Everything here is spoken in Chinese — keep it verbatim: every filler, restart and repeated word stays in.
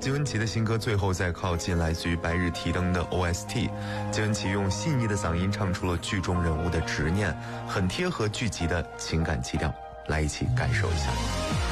金玟岐的新歌《最后再靠近》来自于《白日提灯》的 O S T， 金玟岐用细腻的嗓音唱出了剧中人物的执念，很贴合剧集的情感基调，来一起感受一下。